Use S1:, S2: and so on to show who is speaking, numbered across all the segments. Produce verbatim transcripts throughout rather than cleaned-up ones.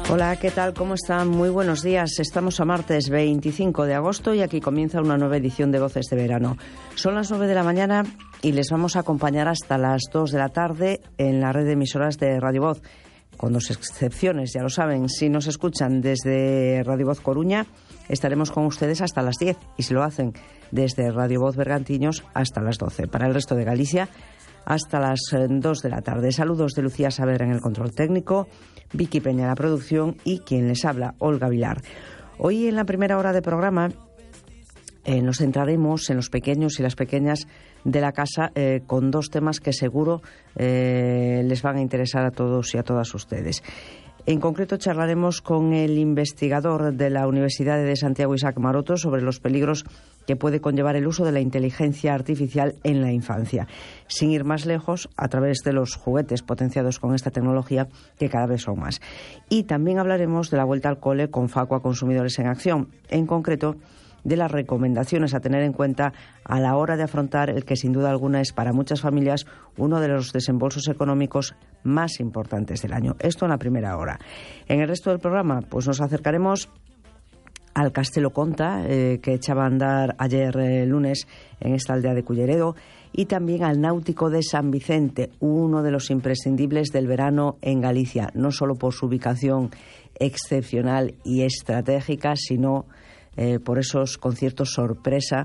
S1: Hola, ¿qué tal? ¿Cómo están? Muy buenos días. Estamos a martes veinticinco de agosto y aquí comienza una nueva edición de Voces de Verano. Son las nueve de la mañana y les vamos a acompañar hasta las dos de la tarde en la red de emisoras de Radio Voz. Con dos excepciones, ya lo saben. Si nos escuchan desde Radio Voz Coruña, estaremos con ustedes hasta las diez. Y si lo hacen desde Radio Voz Bergantiños, hasta las doce. Para el resto de Galicia, hasta las dos de la tarde. Saludos de Lucía Saavedra en el control técnico, Vicky Peña en la producción y quien les habla, Olga Vilar. Hoy en la primera hora de programa eh, nos centraremos en los pequeños y las pequeñas de la casa eh, con dos temas que seguro eh, les van a interesar a todos y a todas ustedes. En concreto charlaremos con el investigador de la Universidad de Santiago, Isaac Maroto, sobre los peligros que puede conllevar el uso de la inteligencia artificial en la infancia. Sin ir más lejos, a través de los juguetes potenciados con esta tecnología, que cada vez son más. Y también hablaremos de la vuelta al cole con Facua Consumidores en Acción, en concreto de las recomendaciones a tener en cuenta a la hora de afrontar el que sin duda alguna es para muchas familias uno de los desembolsos económicos más importantes del año. Esto en la primera hora. En el resto del programa pues nos acercaremos al Castelo Conta, eh, que echaba a andar ayer eh, lunes en esta aldea de Culleredo, y también al Náutico de San Vicente, uno de los imprescindibles del verano en Galicia, no solo por su ubicación excepcional y estratégica, sino Eh, por esos conciertos sorpresa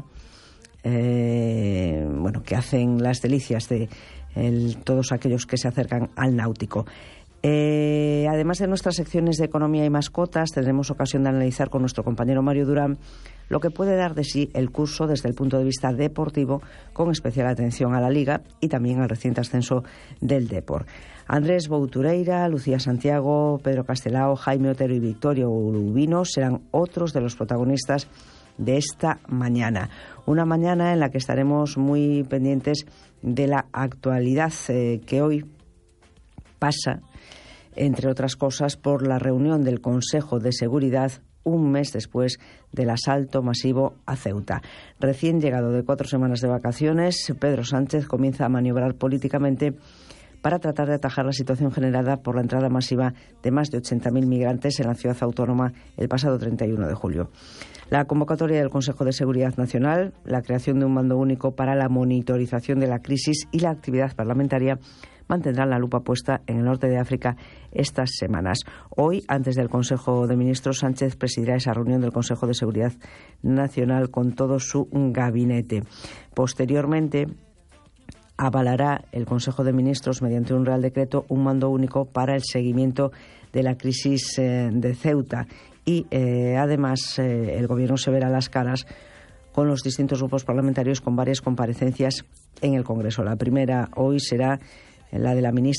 S1: eh, bueno, que hacen las delicias de el, todos aquellos que se acercan al náutico. Eh, además de nuestras secciones de economía y mascotas, tendremos ocasión de analizar con nuestro compañero Mario Durán lo que puede dar de sí el curso desde el punto de vista deportivo, con especial atención a la Liga y también al reciente ascenso del Depor. Andrés Boutureira, Lucía Santiago, Pedro Castelao, Jaime Otero y Victorio Urbino serán otros de los protagonistas de esta mañana. Una mañana en la que estaremos muy pendientes de la actualidad eh, que hoy pasa, entre otras cosas, por la reunión del Consejo de Seguridad un mes después del asalto masivo a Ceuta. Recién llegado de cuatro semanas de vacaciones, Pedro Sánchez comienza a maniobrar políticamente para tratar de atajar la situación generada por la entrada masiva de más de ochenta mil migrantes en la ciudad autónoma el pasado treinta y uno de julio. La convocatoria del Consejo de Seguridad Nacional, la creación de un mando único para la monitorización de la crisis y la actividad parlamentaria mantendrán la lupa puesta en el norte de África estas semanas. Hoy, antes del Consejo de Ministros, Sánchez presidirá esa reunión del Consejo de Seguridad Nacional con todo su gabinete. Posteriormente, avalará el Consejo de Ministros, mediante un Real Decreto, un mando único para el seguimiento de la crisis eh, de Ceuta. Y, eh, además, eh, el Gobierno se verá las caras con los distintos grupos parlamentarios con varias comparecencias en el Congreso. La primera hoy será la de la ministra